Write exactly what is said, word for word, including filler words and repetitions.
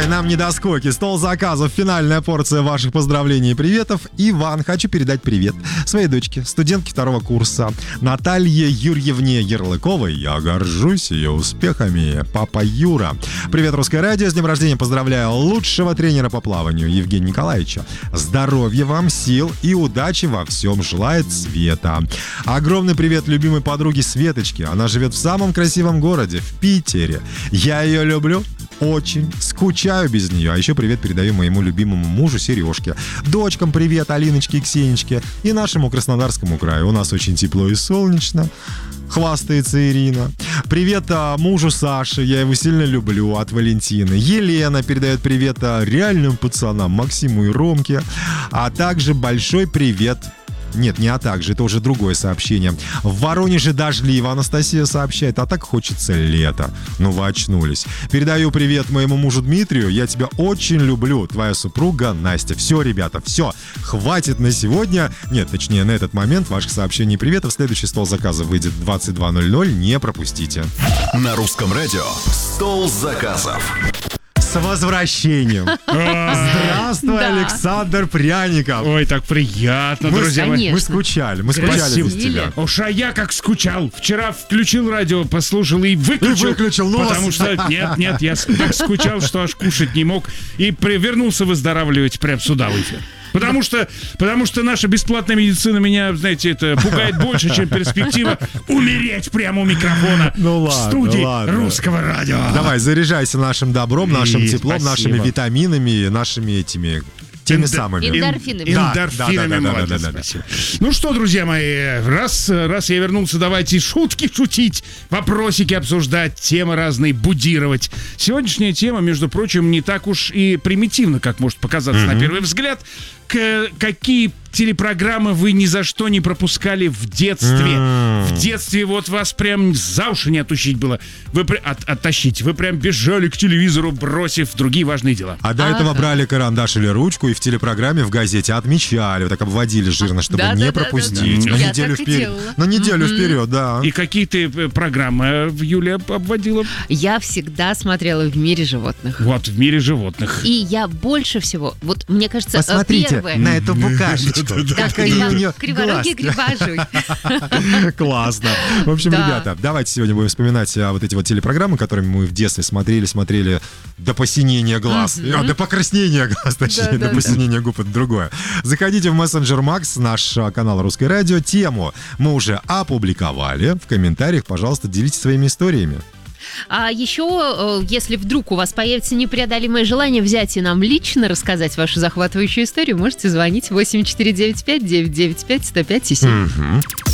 Ой, нам не до скоки. Стол заказов, финальная порция ваших поздравлений и приветов. Иван, хочу передать привет своей дочке, студентке второго курса Наталье Юрьевне Ярлыковой. Я горжусь ее успехами. Папа Юра. Привет, Русское радио. С днем рождения поздравляю лучшего тренера по плаванию Евгения Николаевича. Здоровья вам, сил и удачи во всем желает Света. Огромный привет любимой подруге Светочке. Она живет в самом красивом городе, в Питере. Я ее люблю. Очень скучаю без нее. А еще привет передаю моему любимому мужу Сережке. Дочкам привет, Алиночке и Ксенечке. И нашему Краснодарскому краю. У нас очень тепло и солнечно. Хвастается Ирина. Привет а, мужу Саши, я его сильно люблю, от Валентины. Елена передает привет а, реальным пацанам Максиму и Ромке. А также большой привет. Нет, не а также, это уже другое сообщение. В Воронеже дождливо, Анастасия сообщает, а так хочется лета. Ну вы очнулись. Передаю привет моему мужу Дмитрию, я тебя очень люблю, твоя супруга Настя. Все, ребята, все, хватит на сегодня. Нет, точнее, на этот момент ваших сообщений и приветов. Следующий стол заказов выйдет в двадцать два ноль ноль, не пропустите. На Русском радио стол заказов. С возвращением! Здравствуй, Да. Александр Пряников! Ой, так приятно, Мы, друзья мои. Конечно. мы скучали, мы скучали Спасибо. без тебя. Уж а я как скучал. Вчера включил радио, послушал и выключил. И выключил, ну Потому вас- что, нет, нет, я так скучал, что аж кушать не мог. И при- вернулся выздоравливать прямо сюда в эфир. Потому что, потому что наша бесплатная медицина меня, знаете, это пугает больше, чем перспектива умереть прямо у микрофона Ну в ладно, студии ладно. Русского радио. Давай, заряжайся нашим добром, нашим И теплом, спасибо. нашими витаминами, нашими этими... Теми Эндо- самыми. эн- Эндорфинами. Да, Эндорфинами, да, да, да, молодец, да, да, да. спасибо. Ну что, друзья мои, раз, раз я вернулся, давайте шутки шутить, вопросики обсуждать, темы разные будировать. Сегодняшняя тема, между прочим, не так уж и примитивна, как может показаться на первый взгляд. К- какие телепрограммы вы ни за что не пропускали в детстве? В детстве вот вас прям за уши не оттащить было. Вы при- от- оттащить. Вы прям бежали к телевизору, бросив другие важные дела. А до этого брали карандаш или ручку и в телепрограмме, в газете отмечали, вот так обводили жирно, чтобы Да, не да, да, пропустить. да, да. На Я неделю так и вперед. делала. На неделю вперед, да. И какие ты э, программы э, Юля обводила? Я всегда смотрела «В мире животных». Вот, в мире животных. И я больше всего, вот мне кажется, э, Посмотрите первое... на эту букашечку. Да, Какие у нее криворогий глазки. грибажуй. Классно. В общем, Да. ребята, давайте сегодня будем вспоминать а, вот эти вот телепрограммы, которыми мы в детстве смотрели, смотрели до посинения глаз. А, до покраснения глаз, точнее, Да, да, до да. посинения губ, это другое. Заходите в мессенджер Макс, наш а, канал Русское радио. Тему мы уже опубликовали. В комментариях, пожалуйста, делитесь своими историями. А еще, э, если вдруг у вас появится непреодолимое желание взять и нам лично рассказать вашу захватывающую историю, можете звонить восемь четыре девять пять девять девять пять сто пять и семь.